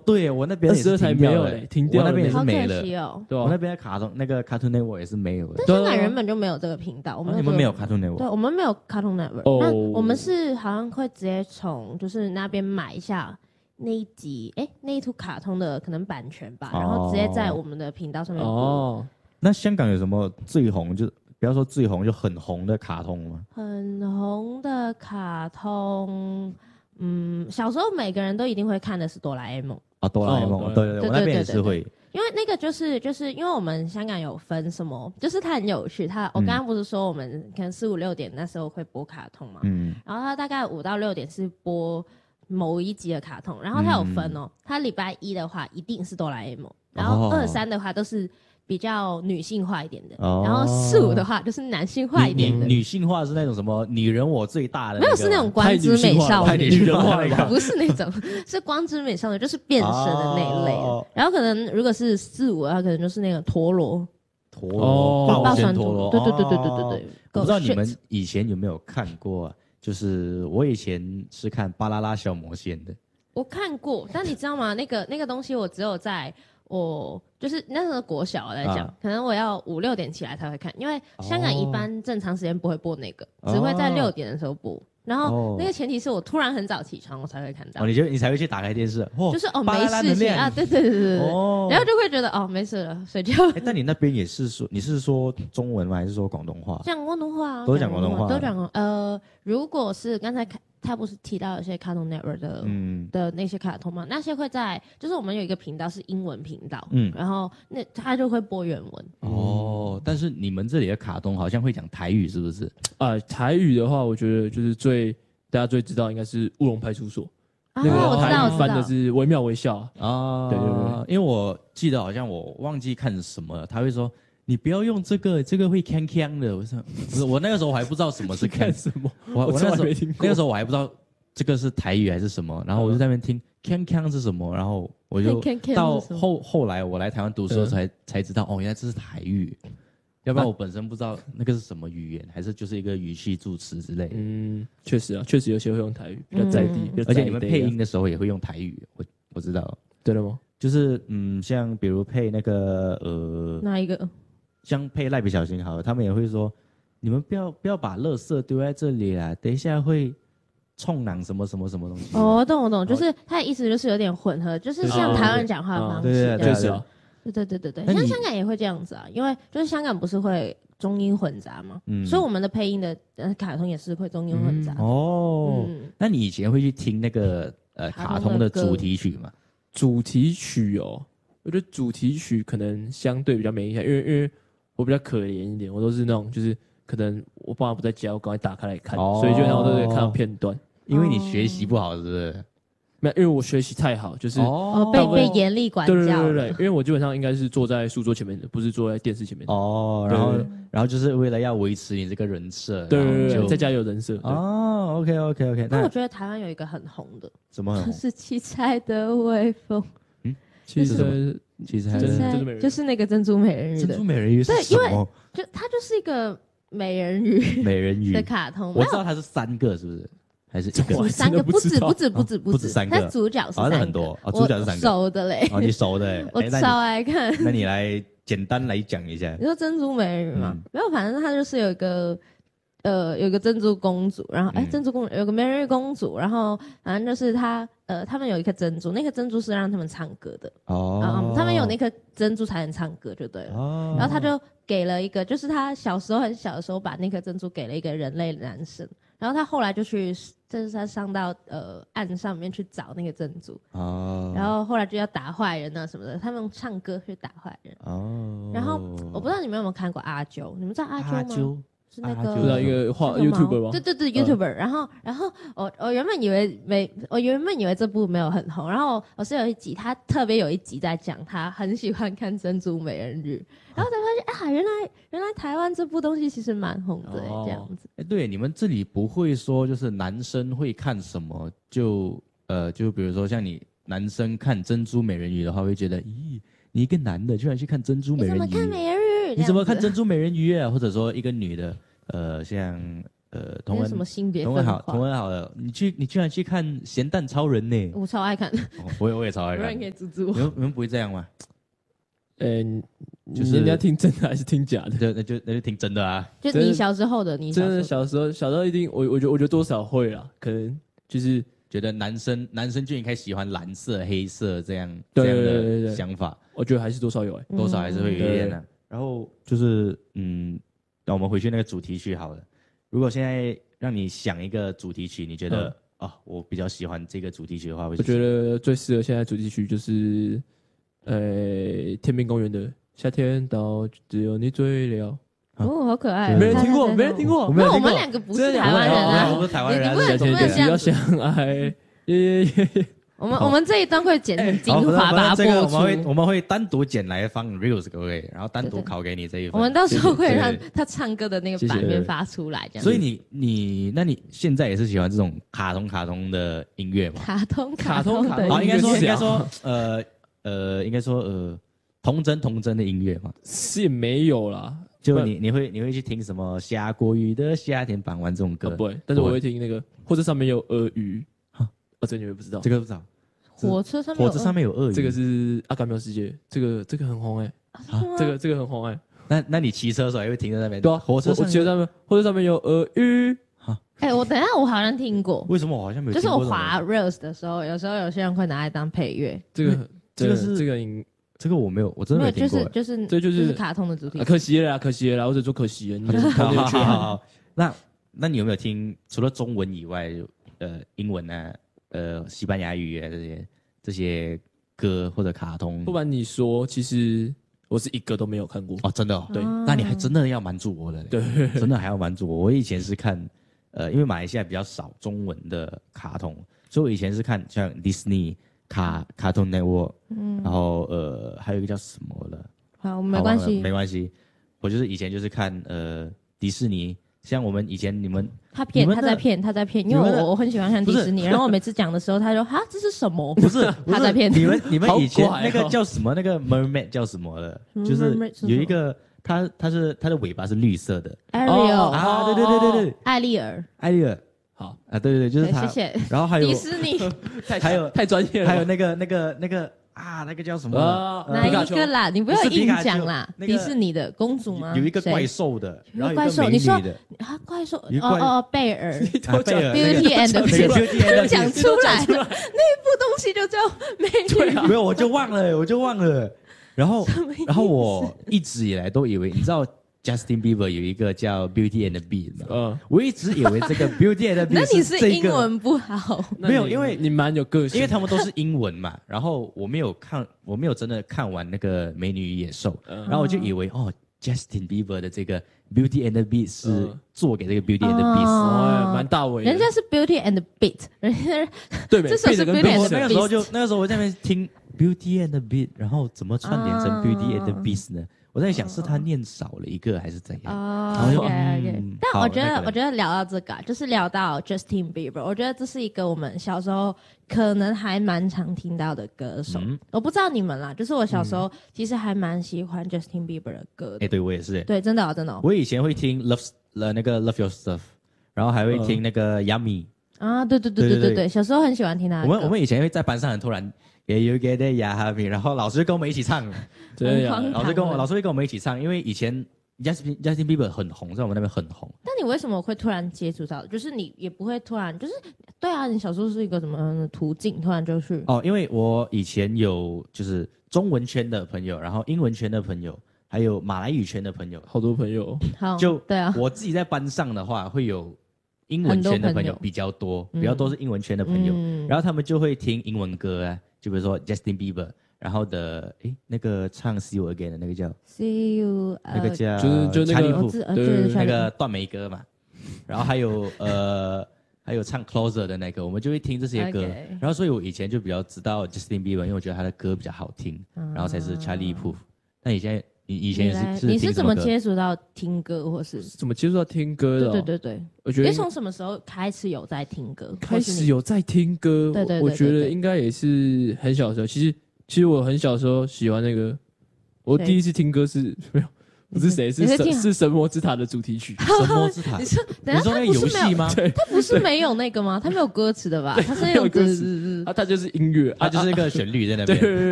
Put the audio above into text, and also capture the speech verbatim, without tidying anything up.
对我那边二十二台没有嘞，停掉了， 我那边也是没了。 好可惜哦。 对啊， 我那边的卡通那个 Cartoon Network 也是没有的。 但香港原本就没有这个频道，我们、 啊、你们没有 Cartoon Network？ 对，我们没有 Cartoon Network、 哦。 那我们是好像会直接从就是那边买一下那一集，哎，那一出卡通的可能版权吧， 哦、 然后直接在我们的频道上面播。哦。 那香港有什么最红，就不要说最红，就很红的卡通吗？ 很红的卡通，嗯，小时候每个人都一定会看的是哆啦 A 梦。 啊，哆啦 A 梦，对对对，我那边也是会。 因为那个就是就是因为我们香港有分什么，就是它很有趣。它我刚刚不是说我们可能四五六点那时候会播卡通嘛，嗯，然后它大概五到六点是播某一集的卡通，然后它有分哦，它礼拜一的话一定是哆啦 A 梦，然后二三的话都是比较女性化一点的，哦、然后四五的话就是男性化一点的。 女性化是那种什么女人我最大的、那个，没有是那种光之美少女， 女人化不是那种，是光之美少女，就是变身的那一类的。哦、然后可能如果是四五，它可能就是那个陀螺， 陀螺，爆旋陀螺， 对对对对对对对。 我不知道你们以前有没有看过、啊，就是我以前是看巴啦啦小魔仙的， 我看过，但你知道吗？那个那个东西我只有在。我就是那时候国小来讲、啊，可能我要五六点起来才会看，因为香港一般正常时间不会播那个，哦、只会在六点的时候播。然后那个前提是我突然很早起床，我才会看到。 哦，你就你才会去打开电视，哦、 就是哦没事情啊，对对对对对，哦、然后就会觉得哦没事了，睡觉。 哎，但你那边也是说你是说中文吗？还是说广东话？ 讲广东话啊， 都讲广东话， 都讲呃，如果是刚才看。他不是提到有些 Cartoon Network 的、嗯、的那些卡通吗？那些会在，就是我们有一个频道是英文频道，嗯，然后那他就会播原文。 哦，但是你们这里的卡通好像会讲台语，是不是？ 啊、呃，台语的话，我觉得就是最大家最知道应该是乌龙派出所， 啊、那个台语翻的是惟妙惟肖啊。 对对对， 因为我记得好像我忘记看什么了，他会说。你不要用这个，这个会锵锵的。我说，不是，我那个时候我还不知道什么是看什么， 我我那时候没听过。 那个时候我还不知道这个是台语还是什么，然后我就在那边听锵锵是什么，然后我就到后后来我来台湾读书的时候才才知道，哦，原来这是台语。要不然我本身不知道那个是什么语言，还是就是一个语气助词之类的。 嗯，确实啊，确实有些会用台语，比较在地， 嗯、而且你们配音的时候也会用台语，我我知道。 对了吗？ 就是嗯，像比如配那个呃， 哪一个？ 像配蜡笔小新好了，他们也会说，你们不要不要把垃圾丢在这里啦，等一下会冲囊什么什么什么东西。 哦，我懂我懂，就是他的意思就是有点混合，就是像台湾讲话的方式。 对对对， 是啊， 对对对对对，像香港也会这样子啊，因为就是香港不是会中英混杂嘛，嗯，所以我们的配音的呃卡通也是会中英混杂。 嗯、哦、嗯，那你以前会去听那个呃卡通的主题曲吗？ 主题曲哦，我觉得主题曲可能相对比较没印象，因为因为。我比较可怜一点，我都是那种就是可能我爸妈不在家，我赶快打开来看，哦、所以基本上我都可以看到片段。 因为你学习不好，是不是？ 没有，因为我学习太好，就是哦被被严厉管教。 对对对对，因为我基本上应该是坐在书桌前面的，不是坐在电视前面的。 哦，然后然后就是为了要维持你这个人设， 对对对，在家有人设。 哦 ，OK OK OK。 那我觉得台湾有一个很红的， 什么？ 就是七彩的微风。 嗯， 其实。 其实还是就是那个珍珠美人鱼的珍珠美人鱼是什么？ 对，因为就它就是一个美人鱼美人鱼的卡通。 我知道它是三个，是不是？还是一个？ 三个不止不止不止不止三个。 它主角是三个， 很多哦，主角是三个。 熟的嘞， 哦，你熟的， 我超爱看。 那你来简单来讲一下。 你说珍珠美人鱼嘛？没有，反正它就是有一个。呃，有个珍珠公主，然后哎、嗯，珍珠公主有个美人鱼公主，然后反正就是她，呃，他们有一颗珍珠，那颗珍珠是让他们唱歌的哦，嗯、他们有那颗珍珠才能唱歌就对了。哦，然后他就给了一个，就是他小时候很小的时候把那颗珍珠给了一个人类男生，然后他后来就去，就是他上到呃岸上面去找那个珍珠哦，然后后来就要打坏人啊什么的，他们用唱歌去打坏人哦，然后我不知道你们有没有看过阿啾，你们知道阿啾吗？ 阿啾是那个， 不知道一个画 YouTuber 吗？ 对对对 ，YouTuber、嗯。然后，然后我我原本以为没，我原本以为这部没有很红。然后我是有一集，他特别有一集在讲他很喜欢看《珍珠美人鱼》，然后才发现啊，原来原来台湾这部东西其实蛮红的、欸哦、这样子。 哎，对，你们这里不会说就是男生会看什么就呃，就比如说像你男生看《珍珠美人鱼》的话，会觉得咦，你一个男的居然去看《珍珠美人鱼》？ 你怎么看美人鱼？ 你怎么看珍珠美人鱼啊？或者说一个女的，呃，像呃，同恩什么性别同恩好，同恩好了，你去你居然去看《咸蛋超人》呢？ 我超爱看， 哦、我也我也超爱看。 有人可以阻止我？ 你们你们不会这样吗？ 呃，就是人家听真的还是听假的？ 对，那就那就听真的啊。 就你小时候的，你真的小时候小时候一定，我我觉得我觉得多少会啦，可能就是觉得男生男生就应该喜欢蓝色、黑色这样对这样对对的想法， 我觉得还是多少有哎、 多少还是会有一点的、啊。然后就是嗯，让我们回去那个主题曲好了。如果现在让你想一个主题曲，你觉得啊、嗯哦，我比较喜欢这个主题曲的话， 我觉得最适合现在主题曲就是，呃，天命公园的《夏天到只有你醉了》。 哦，好可爱！ 没人听过，没人听过。 那我们两个不是台湾人啊， 我们是台湾人， 你不能不能这样子。相爱，耶耶耶！ 我们我们这一段会剪成精华，把它播出。 我们会我们会单独剪来放 reels 各位，然后单独拷给你这一份。 我们到时候会让他唱歌的那个版面发出来，这样。 所以你你那你现在也是喜欢这种卡通卡通的音乐吗？ 卡通卡通的， 好，应该说应该说呃呃，应该说呃童真童真的音乐嘛， 是也没有啦。 就你你会你会去听什么下过雨的夏天傍晚这种歌？ 不会，但是我会听那个，或者上面有鳄鱼。哦，这你们不知道？ 这个不知道。 火车上面火车上面有鳄鱼， 这个是阿甘喵世界，这个这个很红哎、欸，啊，这个这个很红哎、欸。 那那你骑车的时候也会停在那边？ 对啊， 火车上骑上面，火车上面有鳄鱼。 哈， 哎、欸，我等一下我好像听过， 为什么我好像没有？ 就是我滑 reels 的时候，有时候有些人会拿来当配乐。 这个这个是这个这个我没有，我真的没听过。 就是就是这就是就是卡通的主题、 啊。可惜了啦，可惜了啦，我只说可惜了。你好好好好，那那你有没有听除了中文以外，呃，英文啊，呃，西班牙语啊这些？这些歌或者卡通， 不瞒你说，其实我是一个都没有看过哦，真的哦， 对， 那你还真的要瞒住我了， 对， 真的还要瞒住我。我以前是看，呃，因为马来西亚比较少中文的卡通，所以我以前是看像 Disney 卡卡通 Network，嗯，然后呃，还有一个叫什么了， 好，没关系， 没关系，我就是以前就是看呃迪士尼。像我们以前你们他骗他在骗他在骗，因为我我很喜欢看迪士尼，然后我每次讲的时候，他说哈这是什么？ 不是他在骗你们你们以前那个叫什么？那个 mermaid 叫什么的？就是有一个它它是它的尾巴是绿色的 Ariel 啊，对对对对对， 艾丽尔艾丽尔好啊，对对对，就是他。 谢谢。 然后还有迪士尼， 还有太专业了， 还有那个那个那个。啊，那个叫什么？ 呃、哪一个啦？你不要硬讲啦。 那迪士尼的公主吗？ 有一个怪兽的，然后怪兽，你说啊，怪兽哦哦，贝尔 ，Beauty and the Beast， 讲出来了，那一部东西就叫美女。 没有，我就忘了，我就忘了。然后，然后我一直以来都以为，你知道。Justin Bieber 有一个叫 Beauty and the Beast 嘛，嗯，我一直以为这个 Beauty and the Beast 那你是英文不好？ 没有，因为你蛮有个性， 因为他们都是英文嘛。然后我没有看，我没有真的看完那个《美女与野兽》，然后我就以为哦 ，Justin Bieber 的这个 Beauty and the Beast 是做给这个 Beauty and the Beast， 蛮大伟。 人家是 Beauty and the Beat， 人家对， 这首是 Beauty and the Beast。 那个时候就那个时候我在那边听 Beauty and the Beast， 然后怎么串联成 Beauty and the Beast 呢？我在想是他念少了一个还是怎样？ 哦 ，OK OK。但我觉得，我觉得聊到这个，就是聊到 Justin Bieber， 我觉得这是一个我们小时候可能还蛮常听到的歌手。我不知道你们啦，就是我小时候其实还蛮喜欢 Justin Bieber 的歌。 哎，对我也是。 对，真的真的。 我以前会听 Love 呃那个 Love Your Stuff， 然后还会听那个 Yummy。 啊，对对对对对对，小时候很喜欢听他的歌。 我们我们以前会在班上很突然。也有给的呀哈皮，然后老师跟我们一起唱， 对呀，老师跟我老师会跟我们一起唱，因为以前 Justin Justin Bieber 很红，在我们那边很红。 但你为什么会突然接触到？就是你也不会突然，就是对啊，你小时候是一个什么样的途径？突然就去哦，因为我以前有就是中文圈的朋友，然后英文圈的朋友，还有马来语圈的朋友， 好多朋友。 好， 就对啊， 我自己在班上的话会有。英文圈的朋友比较多，比较多是英文圈的朋友，嗯、然后他们就会听英文歌啊，就比如说 Justin Bieber， 然后的诶那个唱 See You Again 的那个叫 See You， 那个叫就是就那个对那个断眉歌嘛，然后还有呃还有唱 Closer 的那个，我们就会听这些歌， okay. 然后所以我以前就比较知道 Justin Bieber， 因为我觉得他的歌比较好听，嗯、然后才是 Charlie Puth， 但以前。你以前也是是你是怎么接触到听歌，或是怎么接触到听歌的、哦？ 对对对对， 我觉得你从什么时候开始有在听歌？ 开始有在听歌， 对对对， 我觉得应该也是很小的时候。其实其实我很小的时候喜欢那个，我第一次听歌是没有， 不是谁，是神是神魔之塔的主题曲。 神魔之塔， 你说， 你说那个游戏吗？ 它不是没有那个吗？它没有歌词的吧？它是那种歌词，啊，它就是音乐， 它就是一个旋律在那边。